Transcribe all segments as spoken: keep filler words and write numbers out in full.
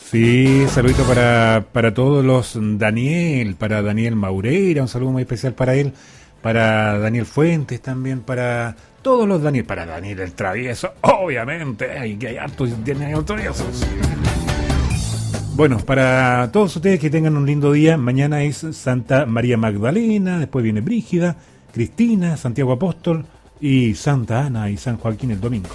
Sí, saludito para, para todos los Daniel, para Daniel Maureira, un saludo muy especial para él, para Daniel Fuentes también, para todos los Daniel, para Daniel el Travieso, obviamente, hay que hay hartos Daniel traviesos. Bueno, para todos ustedes que tengan un lindo día, mañana es Santa María Magdalena, después viene Brígida, Cristina, Santiago Apóstol y Santa Ana y San Joaquín el domingo.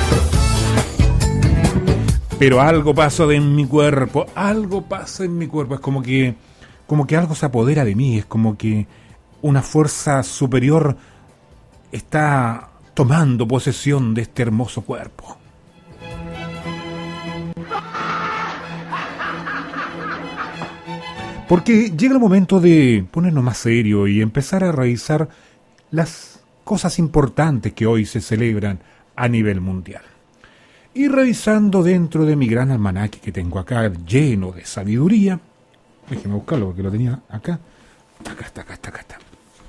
Pero algo pasa en mi cuerpo, algo pasa en mi cuerpo, es como que, como que algo se apodera de mí, es como que una fuerza superior está tomando posesión de este hermoso cuerpo. Porque llega el momento de ponernos más serio y empezar a revisar las cosas importantes que hoy se celebran a nivel mundial. Y revisando dentro de mi gran almanaque que tengo acá, lleno de sabiduría, déjeme buscarlo porque lo tenía acá, acá está, acá está, acá está.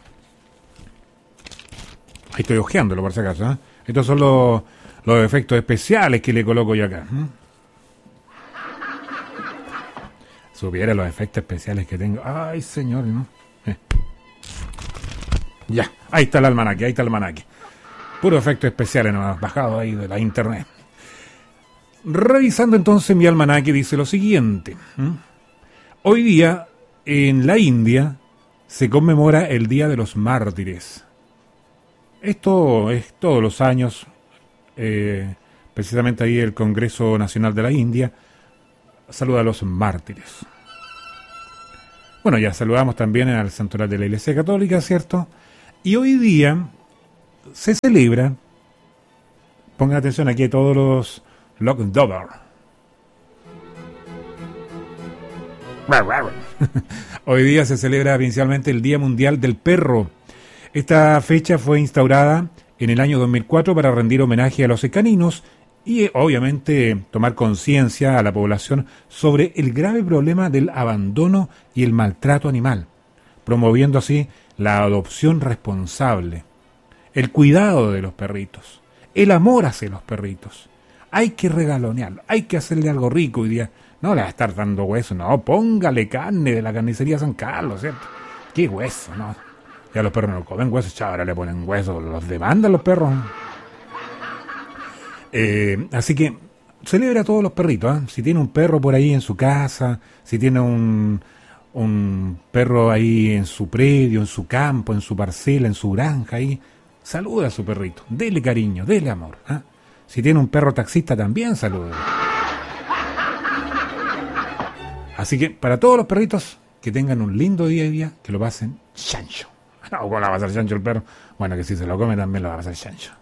Ahí estoy hojeándolo por si acaso, ¿eh? Estos son los, los efectos especiales que le coloco yo acá. ¿eh? Supiera los efectos especiales que tengo. Ay, señor, ¿no? Eh. Ya, ahí está el almanaque, ahí está el almanaque. Puro efectos especiales nomás, bajado ahí de la internet. Revisando entonces mi almanaque dice lo siguiente. ¿Mm? Hoy día en la India se conmemora el Día de los Mártires. Esto es todos los años, eh, precisamente ahí el Congreso Nacional de la India saluda a los mártires. Bueno, ya saludamos también al santoral de la Iglesia Católica, ¿cierto? Y hoy día se celebra, pongan atención aquí a todos los Lockdover. Hoy día se celebra principalmente el Día Mundial del Perro. Esta fecha fue instaurada en el año dos mil cuatro para rendir homenaje a los caninos y obviamente tomar conciencia a la población sobre el grave problema del abandono y el maltrato animal, promoviendo así la adopción responsable, el cuidado de los perritos, el amor hacia los perritos. Hay que regalonearlo, hay que hacerle algo rico hoy día. No le va a estar dando hueso, no, póngale carne de la carnicería San Carlos, ¿cierto? ¿Qué hueso, no? Ya los perros no comen huesos, chaval, ahora le ponen huesos, los demandan los perros. Eh, así que celebra a todos los perritos, ¿eh? Si tiene un perro por ahí en su casa, si tiene un, un perro ahí en su predio, en su campo, en su parcela, en su granja ahí, saluda a su perrito, dele cariño, dele amor, ¿eh? Si tiene un perro taxista también saluda. Así que para todos los perritos que tengan un lindo día y día, que lo pasen chancho. No, ¿cómo la va a pasar chancho el perro? Bueno, que si se lo come también lo va a pasar chancho.